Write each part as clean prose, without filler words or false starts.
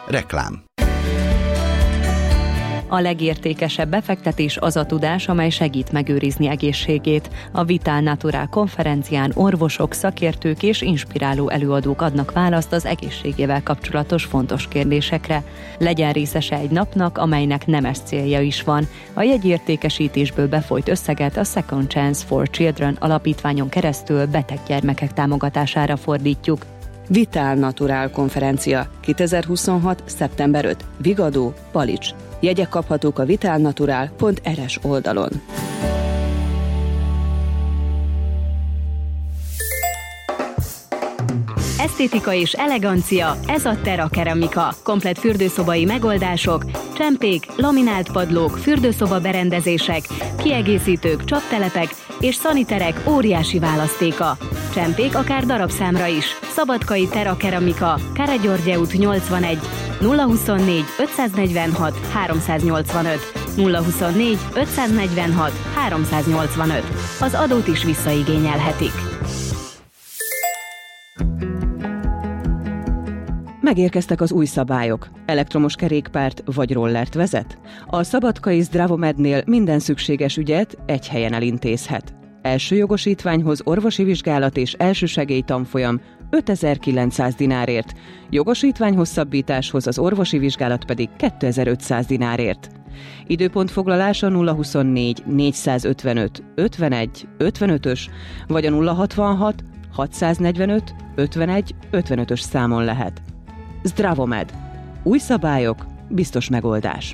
Reklám. A legértékesebb befektetés az a tudás, amely segít megőrizni egészségét. A Vital Natural konferencián orvosok, szakértők és inspiráló előadók adnak választ az egészségével kapcsolatos fontos kérdésekre. Legyen részese egy napnak, amelynek nemes célja is van. A jegyértékesítésből befolyt összeget a Second Chance for Children alapítványon keresztül beteg gyermekek támogatására fordítjuk. Vital Natural konferencia 2026. szeptember 5. Vigadó, Palics. Jegyek kaphatók a vitalnatural.rs oldalon. Esztétika és elegancia, ez a Terra Keramika. Komplett fürdőszobai megoldások, csempék, laminált padlók, fürdőszoba berendezések, kiegészítők, csaptelepek és szaniterek óriási választéka. Csempék akár darabszámra is. Szabadkai Terra Keramika, Káragyorgye út 81, 024 546 385, 024 546 385. Az adót is visszaigényelhetik. Megérkeztek az új szabályok. Elektromos kerékpárt vagy rollert vezet? A szabadkai Zdravomednél minden szükséges ügyet egy helyen elintézhet. Első jogosítványhoz orvosi vizsgálat és elsősegély tanfolyam 5900 dinárért, jogosítvány hosszabbításhoz az orvosi vizsgálat pedig 2500 dinárért. Időpontfoglalás a 024 455 51 55-ös vagy a 066 645 51 55-ös számon lehet. Zdravomed. Új szabályok, biztos megoldás.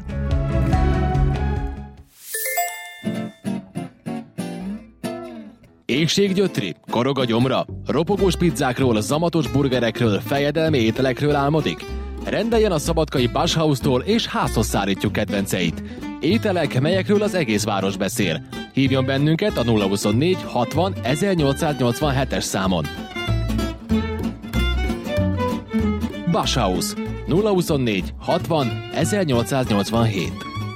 Éhséggyötri, korog a gyomra, ropogós pizzákról, zamatos burgerekről, fejedelmi ételekről álmodik? Rendeljen a szabadkai Bashhaus-tól és házhoz szállítjuk kedvenceit. Ételek, melyekről az egész város beszél. Hívjon bennünket a 024 60 1887-es számon. Bashhaus 024 60 1887.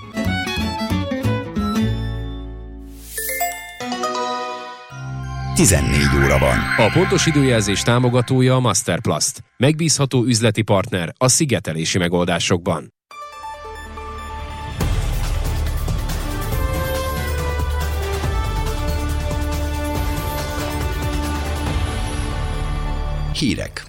Óra van. A pontos időjelzés támogatója a Masterplast. Megbízható üzleti partner a szigetelési megoldásokban. Hírek.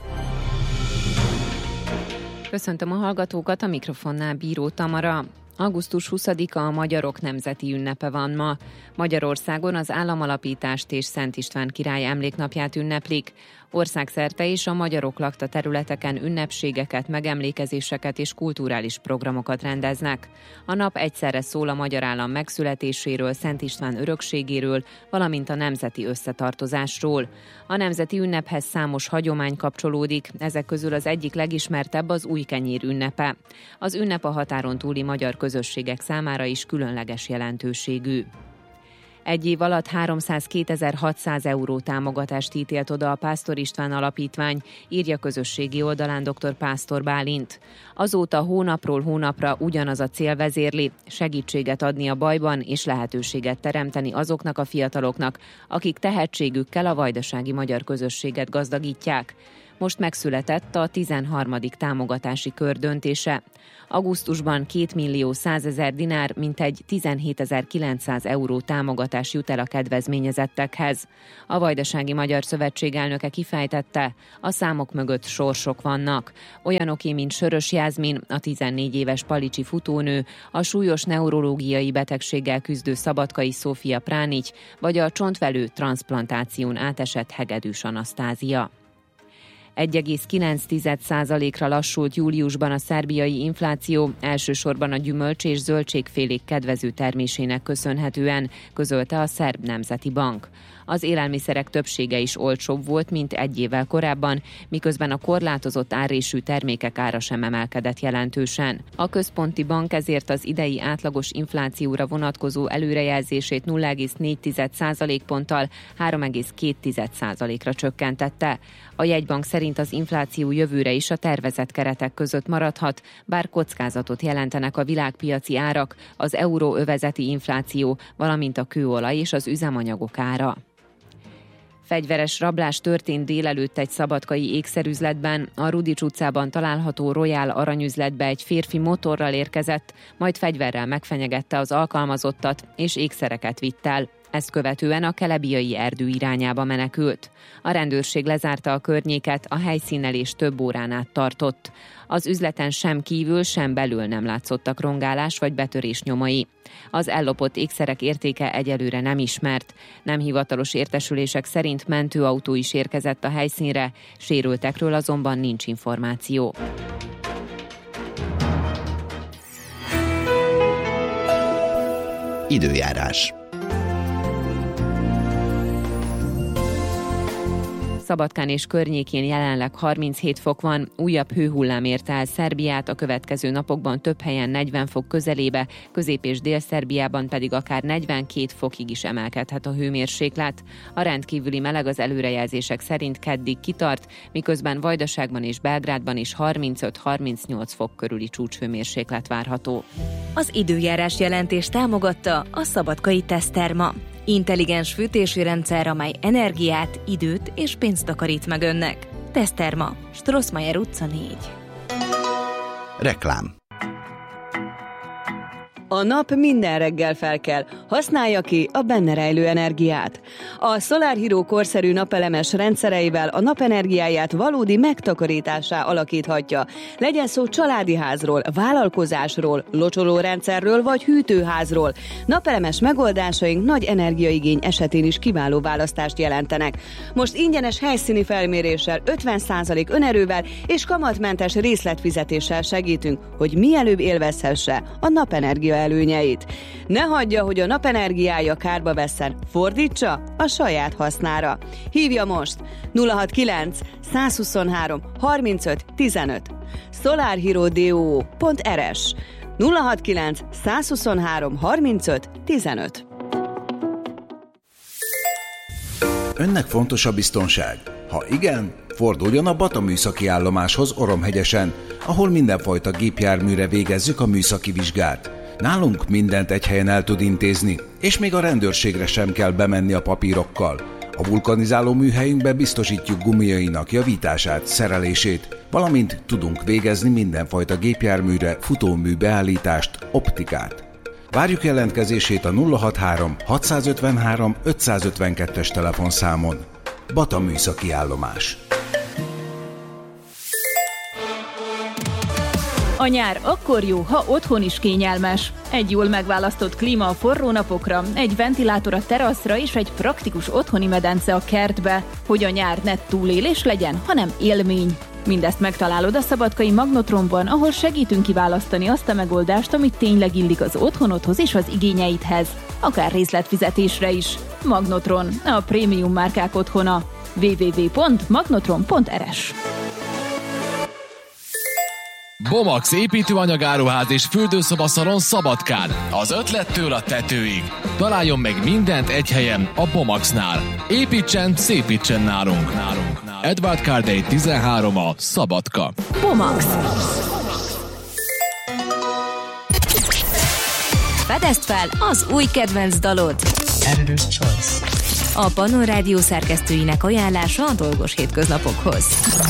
Köszöntöm a hallgatókat, a mikrofonnál Bíró Tamara. Augusztus 20-a a magyarok nemzeti ünnepe van ma. Magyarországon az államalapítást és Szent István király emléknapját ünneplik. Országszerte is a magyarok lakta területeken ünnepségeket, megemlékezéseket és kulturális programokat rendeznek. A nap egyszerre szól a magyar állam megszületéséről, Szent István örökségéről, valamint a nemzeti összetartozásról. A nemzeti ünnephez számos hagyomány kapcsolódik, ezek közül az egyik legismertebb az újkenyér ünnepe. Az ünnep a határon túli magyar közösségek számára is különleges jelentőségű. Egy év alatt 302.600 euró támogatást ítélt oda a Pásztor István Alapítvány, írja közösségi oldalán dr. Pásztor Bálint. Azóta hónapról hónapra ugyanaz a cél vezérli, segítséget adni a bajban és lehetőséget teremteni azoknak a fiataloknak, akik tehetségükkel a vajdasági magyar közösséget gazdagítják. Most megszületett a 13. támogatási kör döntése. Augusztusban 2.100.000 dinár, mintegy 17.900 euró támogatás jut el a kedvezményezettekhez. A Vajdasági Magyar Szövetség elnöke kifejtette, a számok mögött sorsok vannak. Olyanoké, mint Sörös Jászmin, a 14 éves palicsi futónő, a súlyos neurológiai betegséggel küzdő Szabadkai Szófia Pránics, vagy a csontvelő transzplantáción átesett Hegedűs Anasztázia. 1,9%-ra lassult júliusban a szerbiai infláció, elsősorban a gyümölcs- és zöldségfélék kedvező termésének köszönhetően, közölte a Szerb Nemzeti Bank. Az élelmiszerek többsége is olcsóbb volt, mint egy évvel korábban, miközben a korlátozott árrésű termékek ára sem emelkedett jelentősen. A központi bank ezért az idei átlagos inflációra vonatkozó előrejelzését 0,4% ponttal 3,2%-ra csökkentette. A jegybank szerint az infláció jövőre is a tervezett keretek között maradhat, bár kockázatot jelentenek a világpiaci árak, az euróövezeti infláció, valamint a kőolaj és az üzemanyagok ára. Fegyveres rablás történt délelőtt egy szabadkai ékszerüzletben. A Rudics utcában található Royal aranyüzletbe egy férfi motorral érkezett, majd fegyverrel megfenyegette az alkalmazottat, és ékszereket vitt el. Ezt követően a Kelebiai erdő irányába menekült. A rendőrség lezárta a környéket, a helyszínelés több órán át tartott. Az üzleten sem kívül, sem belül nem látszottak rongálás vagy betörés nyomai. Az ellopott ékszerek értéke egyelőre nem ismert. Nem hivatalos értesülések szerint mentőautó is érkezett a helyszínre, sérültekről azonban nincs információ. Időjárás. Szabadkán és környékén jelenleg 37 fok van, újabb hőhullám érte el Szerbiát, a következő napokban több helyen 40 fok közelébe, Közép- és Dél-Szerbiában pedig akár 42 fokig is emelkedhet a hőmérséklet. A rendkívüli meleg az előrejelzések szerint keddig kitart, miközben Vajdaságban és Belgrádban is 35-38 fok körüli csúcshőmérséklet várható. Az időjárás jelentés támogatta a Szabadkai Teszterma. Intelligens fűtési rendszer, amely energiát, időt és pénzt takarít meg önnek. Teszterma, Strossmayer utca 4. Reklám. A nap minden reggel felkel, használja ki a benne rejlő energiát. A Solar Hero korszerű napelemes rendszereivel a napenergiáját valódi megtakarításá alakíthatja. Legyen szó családi házról, vállalkozásról, locsolórendszerről vagy hűtőházról. Napelemes megoldásaink nagy energiaigény esetén is kiváló választást jelentenek. Most ingyenes helyszíni felméréssel, 50% önerővel és kamatmentes részletfizetéssel segítünk, hogy mielőbb élvezhesse a napenergia előnyeit. Ne hagyja, hogy a napenergiája kárba vesszen, fordítsa a saját hasznára. Hívja most 069 123 35 15 solarhero.do.rs 069 123 35 15. Önnek fontos a biztonság? Ha igen, forduljon a Bata műszaki állomáshoz Oromhegyesen, ahol mindenfajta gépjárműre végezzük a műszaki vizsgát. Nálunk mindent egy helyen el tud intézni, és még a rendőrségre sem kell bemenni a papírokkal. A vulkanizáló műhelyünkben biztosítjuk gumiainak javítását, szerelését, valamint tudunk végezni mindenfajta gépjárműre futómű beállítást, optikát. Várjuk jelentkezését a 063 653 552-es telefonszámon. Bata műszaki állomás. A nyár akkor jó, ha otthon is kényelmes. Egy jól megválasztott klíma a forró napokra, egy ventilátor a teraszra és egy praktikus otthoni medence a kertbe, hogy a nyár ne túlélés legyen, hanem élmény. Mindezt megtalálod a szabadkai Magnotronban, ahol segítünk kiválasztani azt a megoldást, amit tényleg illik az otthonodhoz és az igényeidhez. Akár részletfizetésre is. Magnotron, a prémium márkák otthona. www.magnotron.rs. Bomax építőanyagáruház és fürdőszobaszalon Szabadkán. Az ötlettől a tetőig. Találjon meg mindent egy helyen a Bomaxnál. Építsen, szépítsen nálunk. Edward Cardey 13 a Szabadka. Bomax. Fedezd fel az új kedvenc dalod. Editor's Choice. A Pannon Rádió szerkesztőinek ajánlása a dolgos hétköznapokhoz.